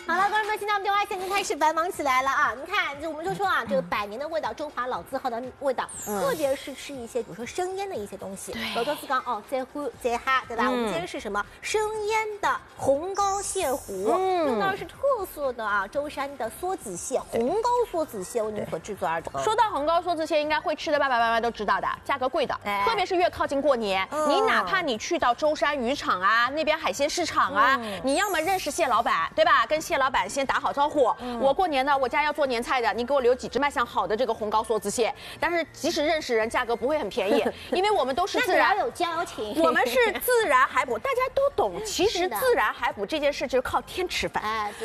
好了，观众们，现在我们电话线已经开始繁忙起来了啊！你看，就我们就说啊，这个百年的味道，中华老字号的味道，特别是吃一些，比如说生腌的一些东西。老周四刚哦，在乎在哈，对吧？我们今天是什么？生腌的红膏蟹糊，用到的是特色的啊，舟山的梭子蟹，红膏梭子蟹为你们所制作而成。 说到红膏梭子蟹，应该会吃的爸爸妈妈都知道的，价格贵的，特别是越靠近过年，你哪怕你去到舟山渔场啊，那边海鲜市场啊，你要么认识蟹老板，对吧？跟蟹老板先打好招呼。我过年呢，我家要做年菜的，你给我留几只卖相好的这个红膏梭子蟹。但是即使认识人，价格不会很便宜，因为我们都是自然有交情， 我们是自然海捕，大家都懂。其实自然海捕这件事就是靠天吃饭。